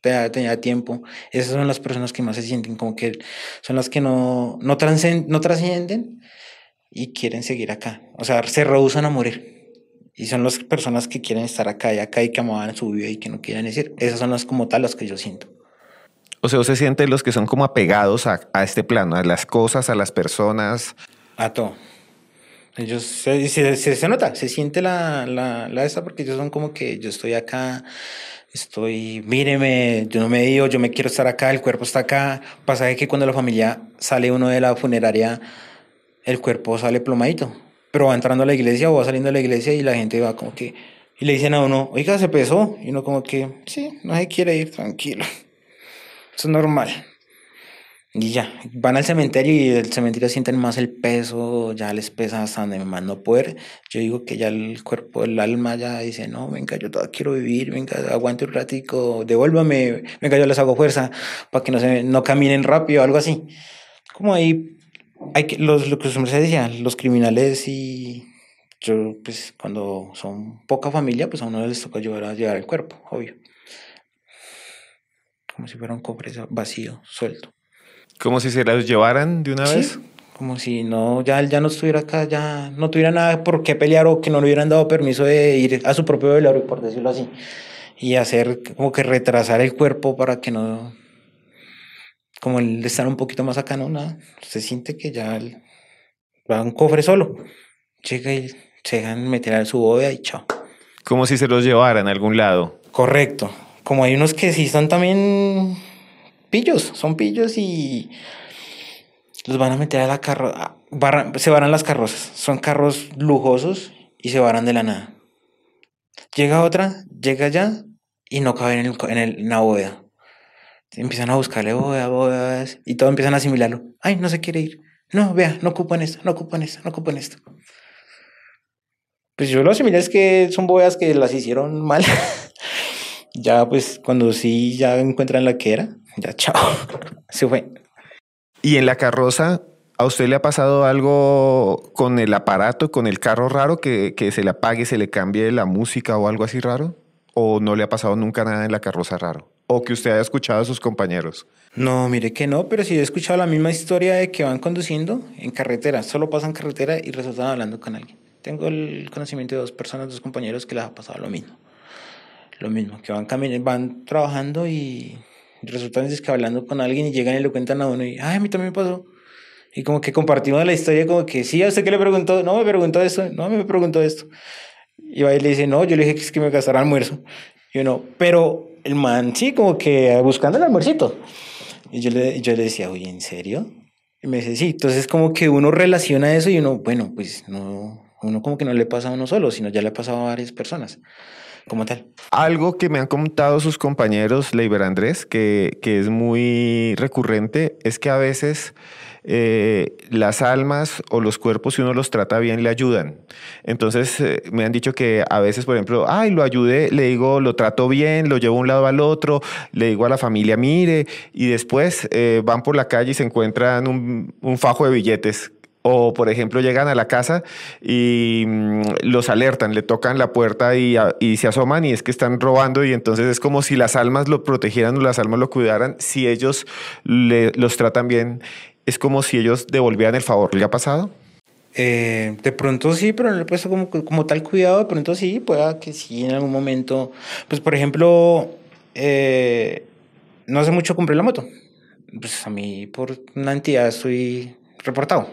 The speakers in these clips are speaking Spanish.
tenía tiempo. Esas son las personas que más se sienten como que son las que no trascienden y quieren seguir acá. O sea, se rehúsan a morir. Y son las personas que quieren estar acá y que amaban su vida y que no quieren decir. Esas son las como tal las que yo siento. O sea, usted siente los que son como apegados a este plano, a las cosas, a las personas. A todo. Ellos se nota, se siente la esa porque ellos son como que yo estoy acá, míreme, yo no me digo, yo me quiero estar acá, el cuerpo está acá. Pasa de que cuando la familia sale uno de la funeraria, el cuerpo sale plomadito, pero va entrando a la iglesia o va saliendo de la iglesia y la gente va como que, y le dicen a uno, oiga, se pesó, y uno como que, sí, no se quiere ir, tranquilo, eso es normal. Y ya, van al cementerio y el cementerio sienten más el peso, ya les pesa hasta donde más no poder. Yo digo que ya el cuerpo, el alma ya dice, no, venga, yo todavía quiero vivir, venga, aguante un ratico, devuélvame, venga, yo les hago fuerza para que no caminen rápido, algo así. Como ahí, lo que usted decía, los criminales y yo, pues cuando son poca familia, pues a uno les toca ayudar a llevar el cuerpo, obvio. Como si fuera un cofre vacío, suelto. Como si se las llevaran de una vez. Sí, como si no, ya no estuviera acá, ya no tuviera nada por qué pelear o que no le hubieran dado permiso de ir a su propio velorio, por decirlo así, y hacer como que retrasar el cuerpo para que no, como el de estar un poquito más acá, no, nada, se siente que ya va a un cofre solo, llega y se dejan meter a su bóveda y chao. Como si se los llevaran a algún lado. Correcto, como hay unos que sí son también pillos, son pillos y los van a meter a la carroza, se varan las carrozas, son carros lujosos y se varan de la nada. Llega otra, llega allá y no caben en la bóveda. Empiezan a buscarle bóvedas y todo empiezan a asimilarlo. Ay, no se quiere ir. No, vea, no ocupan esto, no ocupan esto, no ocupan esto. Pues yo lo asimilé es que son bóvedas que las hicieron mal. Ya pues cuando sí ya encuentran la que era, ya chao, se fue. Y en la carroza, ¿a usted le ha pasado algo con el aparato, con el carro raro, que se le apague, se le cambie la música o algo así raro? ¿O no le ha pasado nunca nada en la carroza raro? ¿O que usted haya escuchado a sus compañeros? No, mire que no, pero sí he escuchado la misma historia de que van conduciendo en carretera, solo pasan carretera y resultan hablando con alguien. Tengo el conocimiento de dos personas, dos compañeros que les ha pasado lo mismo. Lo mismo, que van caminando, van trabajando y resultan es que hablando con alguien y llegan y le cuentan a uno y, ay, a mí también me pasó. Y como que compartimos la historia como que, sí, ¿a usted qué le preguntó? No, me preguntó esto, no, me preguntó esto. Y va y le dice, no, yo le dije que es que me gastara almuerzo. Y uno, pero el man, sí, como que buscando el almuercito. Y yo le decía, oye, ¿en serio? Y me dice, sí, entonces como que uno relaciona eso y uno, bueno, pues no, uno como que no le pasa a uno solo, sino ya le ha pasado a varias personas, como tal. Algo que me han contado sus compañeros, Leiber Andrés, que es muy recurrente, es que a veces las almas o los cuerpos, si uno los trata bien, le ayudan. Entonces me han dicho que a veces, por ejemplo, ay, lo ayudé, le digo, lo trato bien, lo llevo de un lado al otro, le digo a la familia, mire, y después van por la calle y se encuentran un fajo de billetes. O, por ejemplo, llegan a la casa y los alertan, le tocan la puerta y se asoman y es que están robando y entonces es como si las almas lo protegieran o las almas lo cuidaran. Si ellos los tratan bien, es como si ellos devolvieran el favor. ¿Le ha pasado? De pronto sí, pero no le he puesto como tal cuidado. De pronto sí, pueda que sí en algún momento. Pues, por ejemplo, no hace mucho compré la moto. Pues a mí por una entidad estoy reportado.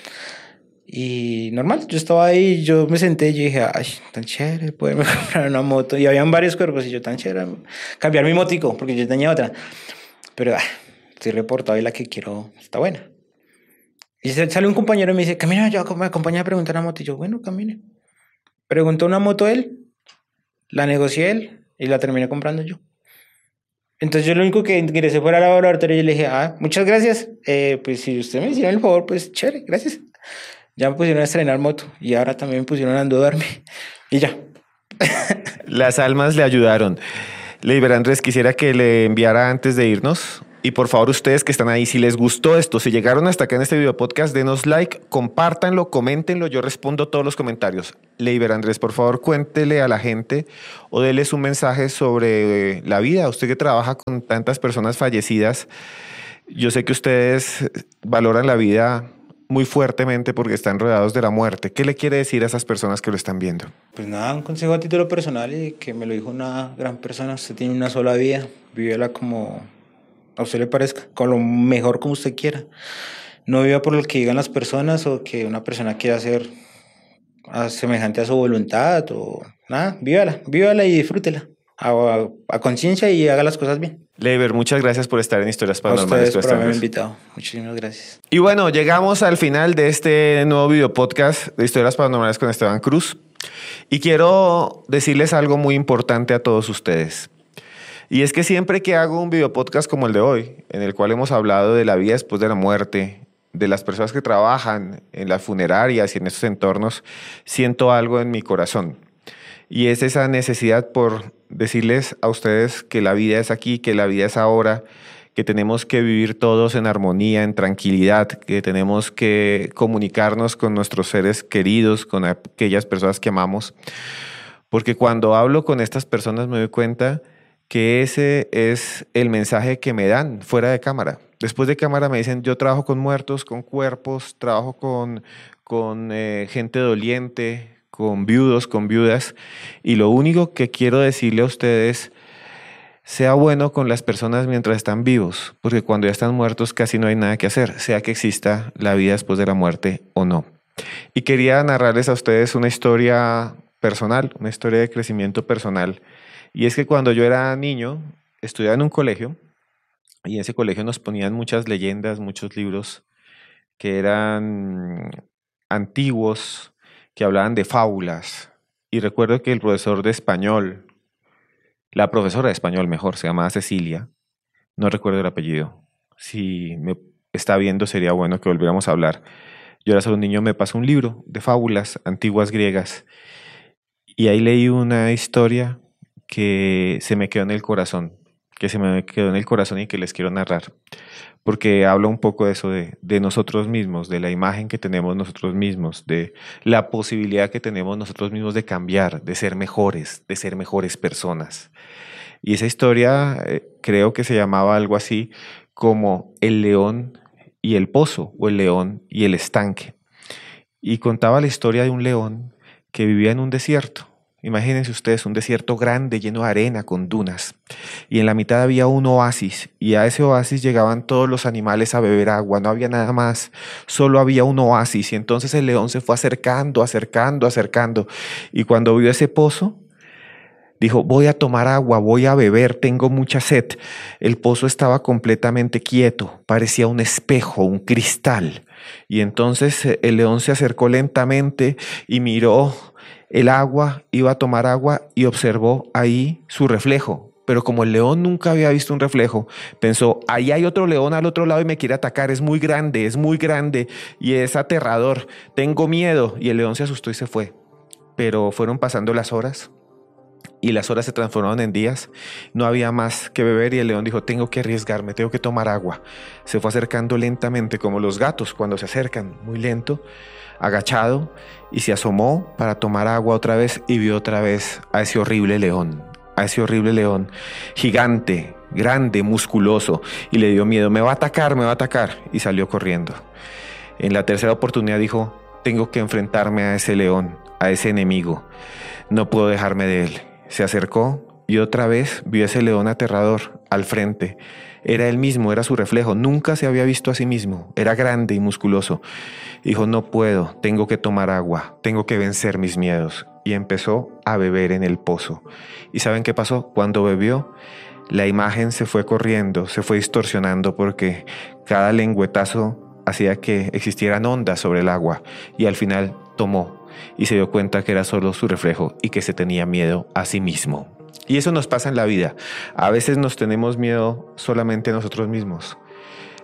Y normal, yo estaba ahí, yo me senté y yo dije, ay, tan chévere poderme comprar una moto. Y habían varios cuerpos y yo, tan chévere, cambiar mi motico, porque yo tenía otra. Pero estoy reportado y la que quiero está buena. Y sale un compañero y me dice, camina, yo me acompaña a preguntar una moto. Y yo, bueno, camine. Preguntó una moto él, la negocié él y la terminé comprando yo. Entonces yo lo único que ingresé fuera a la laboratorio y le dije, muchas gracias. Pues si usted me hicieron el favor, pues chévere, gracias. Ya me pusieron a estrenar moto y ahora también me pusieron a endeudarme y ya. Las almas le ayudaron. Leiber Andrés, quisiera que le enviara antes de irnos Y por favor, ustedes que están ahí, si les gustó esto, si llegaron hasta acá en este video podcast, denos like, compártanlo, coméntenlo, yo respondo todos los comentarios. Leiber Andrés, por favor, cuéntele a la gente o déles un mensaje sobre la vida. Usted que trabaja con tantas personas fallecidas, yo sé que ustedes valoran la vida muy fuertemente porque están rodeados de la muerte. ¿Qué le quiere decir a esas personas que lo están viendo? Pues nada, un consejo a título personal y que me lo dijo una gran persona. Usted tiene una sola vida, vívela como a usted le parezca, con lo mejor como usted quiera. No viva por lo que digan las personas o que una persona quiera hacer semejante a su voluntad o nada, vívala y disfrútela a conciencia y haga las cosas bien. Leiber, muchas gracias por estar en Historias A Paranormales. ustedes por haberme invitado. Muchísimas gracias. Y bueno, llegamos al final de este nuevo video podcast de Historias Paranormales con Esteban Cruz. Y quiero decirles algo muy importante a todos ustedes. Y es que siempre que hago un video podcast como el de hoy, en el cual hemos hablado de la vida después de la muerte, de las personas que trabajan en las funerarias y en estos entornos, siento algo en mi corazón. Y es esa necesidad por decirles a ustedes que la vida es aquí, que la vida es ahora, que tenemos que vivir todos en armonía, en tranquilidad, que tenemos que comunicarnos con nuestros seres queridos, con aquellas personas que amamos. Porque cuando hablo con estas personas me doy cuenta que ese es el mensaje que me dan fuera de cámara. Después de cámara me dicen, yo trabajo con muertos, con cuerpos, trabajo con gente doliente, con viudos, con viudas, y lo único que quiero decirle a ustedes, sea bueno con las personas mientras están vivos, porque cuando ya están muertos casi no hay nada que hacer, sea que exista la vida después de la muerte o no. Y quería narrarles a ustedes una historia personal, una historia de crecimiento personal, y es que cuando yo era niño, estudiaba en un colegio, y en ese colegio nos ponían muchas leyendas, muchos libros que eran antiguos, que hablaban de fábulas. Y recuerdo que el profesor de español, la profesora de español mejor, se llamaba Cecilia, no recuerdo el apellido. Si me está viendo sería bueno que volviéramos a hablar. Yo era solo un niño, me pasó un libro de fábulas antiguas griegas y ahí leí una historia que se me quedó en el corazón, y que les quiero narrar, porque habla un poco de eso, de nosotros mismos, de la imagen que tenemos nosotros mismos, de la posibilidad que tenemos nosotros mismos de cambiar, de ser mejores personas. Y esa historia creo que se llamaba algo así como El león y el pozo, o El león y el estanque. Y contaba la historia de un león que vivía en un desierto. Imagínense ustedes un desierto grande, lleno de arena, con dunas. Y en la mitad había un oasis, y a ese oasis llegaban todos los animales a beber agua. No había nada más, solo había un oasis. Y entonces el león se fue acercando. Y cuando vio ese pozo, dijo, voy a tomar agua, voy a beber, tengo mucha sed. El pozo estaba completamente quieto, parecía un espejo, un cristal. Y entonces el león se acercó lentamente y miró el agua, iba a tomar agua y observó ahí su reflejo. Pero como el león nunca había visto un reflejo, pensó, ahí hay otro león al otro lado y me quiere atacar, es muy grande y es aterrador, tengo miedo. Y el león se asustó y se fue. Pero fueron pasando las horas y las horas se transformaron en días, no había más que beber y el león dijo, tengo que arriesgarme, tengo que tomar agua. Se fue acercando lentamente como los gatos cuando se acercan, muy lento, agachado, y se asomó para tomar agua otra vez y vio otra vez a ese horrible león, gigante, grande, musculoso, y le dio miedo, me va a atacar, y salió corriendo. En la tercera oportunidad dijo, tengo que enfrentarme a ese león, a ese enemigo, no puedo dejarme de él. Se acercó y otra vez vio ese león aterrador al frente. Era él mismo, era su reflejo. Nunca se había visto a sí mismo. Era grande y musculoso. Dijo, no puedo, tengo que tomar agua, tengo que vencer mis miedos. Y empezó a beber en el pozo. ¿Y saben qué pasó? Cuando bebió, la imagen se fue corriendo, se fue distorsionando porque cada lengüetazo hacía que existieran ondas sobre el agua. Y al final tomó y se dio cuenta que era solo su reflejo y que se tenía miedo a sí mismo. Y eso nos pasa en la vida. A veces nos tenemos miedo solamente a nosotros mismos.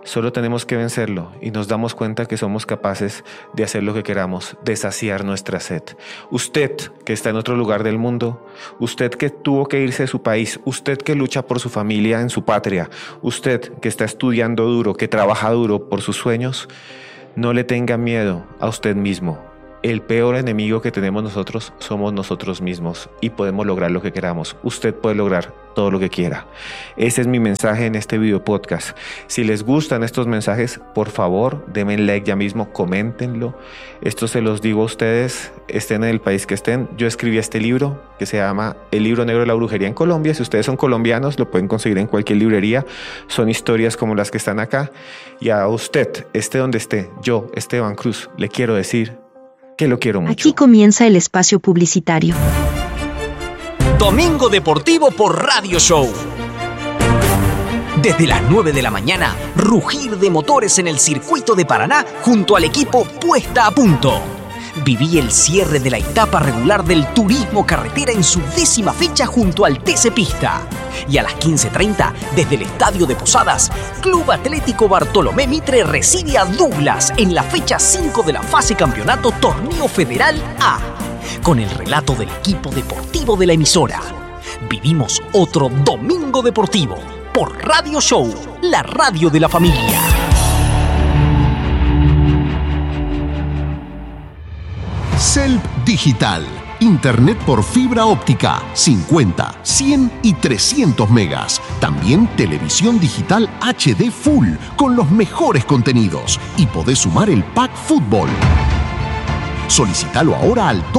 Solo tenemos que vencerlo y nos damos cuenta que somos capaces de hacer lo que queramos, de saciar nuestra sed. Usted que está en otro lugar del mundo, usted que tuvo que irse de su país, usted que lucha por su familia en su patria, usted que está estudiando duro, que trabaja duro por sus sueños, no le tenga miedo a usted mismo. El peor enemigo que tenemos nosotros somos nosotros mismos y podemos lograr lo que queramos. Usted puede lograr todo lo que quiera. Ese es mi mensaje en este video podcast. Si les gustan estos mensajes, por favor, denme like ya mismo, coméntenlo. Esto se los digo a ustedes, estén en el país que estén. Yo escribí este libro que se llama El Libro Negro de la Brujería en Colombia. Si ustedes son colombianos, lo pueden conseguir en cualquier librería. Son historias como las que están acá. Y a usted, esté donde esté, yo, Esteban Cruz, le quiero decir que lo quiero mucho. Aquí comienza el espacio publicitario. Domingo Deportivo por Radio Show. Desde las 9 de la mañana, rugir de motores en el circuito de Paraná junto al equipo Puesta a Punto. Viví el cierre de la etapa regular del Turismo Carretera en su 10ª fecha junto al TC Pista. Y a las 15:30, desde el Estadio de Posadas, Club Atlético Bartolomé Mitre recibe a Douglas en la fecha 5 de la fase campeonato Torneo Federal A, con el relato del equipo deportivo de la emisora. Vivimos otro Domingo Deportivo por Radio Show, la radio de la familia. Celp Digital. Internet por fibra óptica, 50, 100 y 300 megas. También televisión digital HD Full con los mejores contenidos. Y podés sumar el pack fútbol. Solicítalo ahora al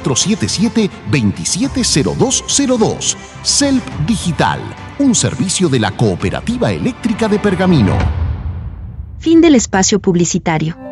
2477-270202. Celp Digital, un servicio de la Cooperativa Eléctrica de Pergamino. Fin del espacio publicitario.